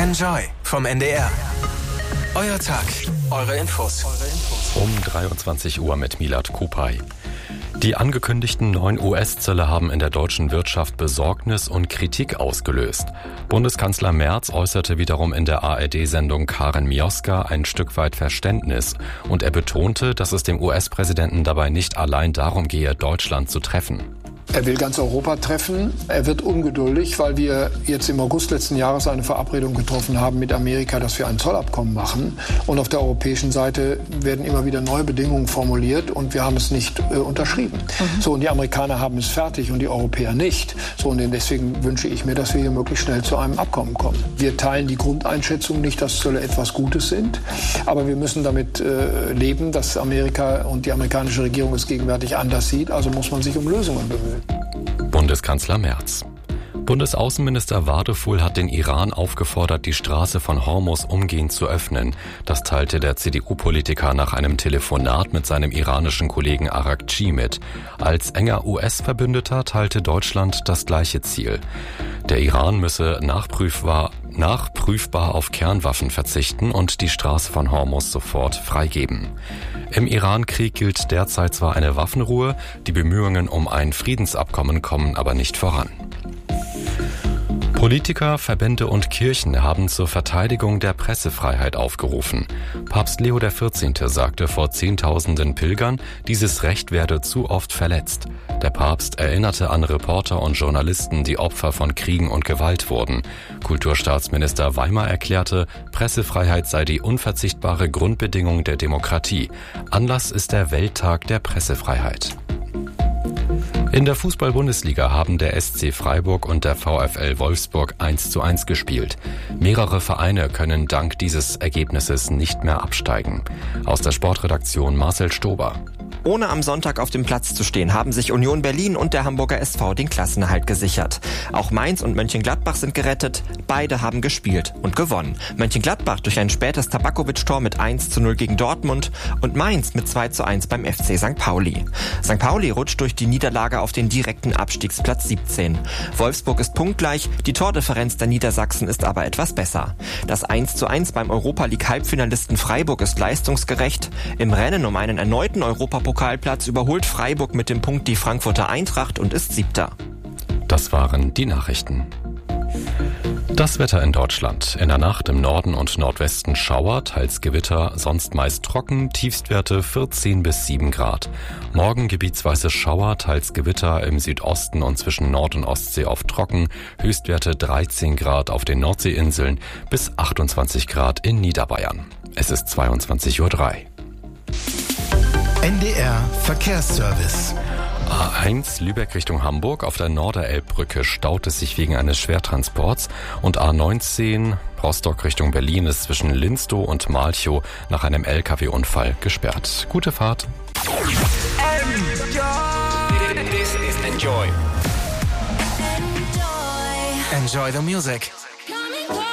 Enjoy vom NDR. Euer Tag, eure Infos. Um 23 Uhr mit Milad Kupay. Die angekündigten neuen US-Zölle haben in der deutschen Wirtschaft Besorgnis und Kritik ausgelöst. Bundeskanzler Merz äußerte wiederum in der ARD-Sendung Karen Mioska ein Stück weit Verständnis und er betonte, dass es dem US-Präsidenten dabei nicht allein darum gehe, Deutschland zu treffen. Er will ganz Europa treffen. Er wird ungeduldig, weil wir jetzt im August letzten Jahres eine Verabredung getroffen haben mit Amerika, dass wir ein Zollabkommen machen. Und auf der europäischen Seite werden immer wieder neue Bedingungen formuliert und wir haben es nicht unterschrieben. So, und die Amerikaner haben es fertig und die Europäer nicht. So, und deswegen wünsche ich mir, dass wir hier möglichst schnell zu einem Abkommen kommen. Wir teilen die Grundeinschätzung nicht, dass Zölle etwas Gutes sind, aber wir müssen damit leben, dass Amerika und die amerikanische Regierung es gegenwärtig anders sieht. Also muss man sich um Lösungen bemühen. Bundeskanzler Merz. Bundesaußenminister Wadefuhl hat den Iran aufgefordert, die Straße von Hormuz umgehend zu öffnen. Das teilte der CDU-Politiker nach einem Telefonat mit seinem iranischen Kollegen Arakci mit. Als enger US-Verbündeter teilte Deutschland das gleiche Ziel. Der Iran müsse nachprüfbar auf Kernwaffen verzichten und die Straße von Hormuz sofort freigeben. Im Iran-Krieg gilt derzeit zwar eine Waffenruhe, die Bemühungen um ein Friedensabkommen kommen aber nicht voran. Politiker, Verbände und Kirchen haben zur Verteidigung der Pressefreiheit aufgerufen. Papst Leo XIV. Sagte vor Zehntausenden Pilgern, dieses Recht werde zu oft verletzt. Der Papst erinnerte an Reporter und Journalisten, die Opfer von Kriegen und Gewalt wurden. Kulturstaatsminister Weimar erklärte, Pressefreiheit sei die unverzichtbare Grundbedingung der Demokratie. Anlass ist der Welttag der Pressefreiheit. In der Fußball-Bundesliga haben der SC Freiburg und der VfL Wolfsburg 1:1 gespielt. Mehrere Vereine können dank dieses Ergebnisses nicht mehr absteigen. Aus der Sportredaktion Marcel Stober. Ohne am Sonntag auf dem Platz zu stehen, haben sich Union Berlin und der Hamburger SV den Klassenerhalt gesichert. Auch Mainz und Mönchengladbach sind gerettet. Beide haben gespielt und gewonnen. Mönchengladbach durch ein spätes Tabakovic-Tor mit 1:0 gegen Dortmund und Mainz mit 2:1 beim FC St. Pauli. St. Pauli rutscht durch die Niederlage auf den direkten Abstiegsplatz 17. Wolfsburg ist punktgleich, die Tordifferenz der Niedersachsen ist aber etwas besser. Das 1:1 beim Europa-League-Halbfinalisten Freiburg ist leistungsgerecht. Im Rennen um einen erneuten Europapokalplatz überholt Freiburg mit dem Punkt die Frankfurter Eintracht und ist 7. Das waren die Nachrichten. Das Wetter in Deutschland. In der Nacht im Norden und Nordwesten Schauer, teils Gewitter, sonst meist trocken, Tiefstwerte 14 bis 7 Grad. Morgen gebietsweise Schauer, teils Gewitter im Südosten und zwischen Nord- und Ostsee oft trocken, Höchstwerte 13 Grad auf den Nordseeinseln bis 28 Grad in Niederbayern. Es ist 22:03 Uhr. NDR Verkehrsservice. A1 Lübeck Richtung Hamburg. Auf der Norderelbbrücke staut es sich wegen eines Schwertransports und A19 Rostock Richtung Berlin ist zwischen Linstow und Malchow nach einem LKW-Unfall gesperrt. Gute Fahrt. Enjoy the music.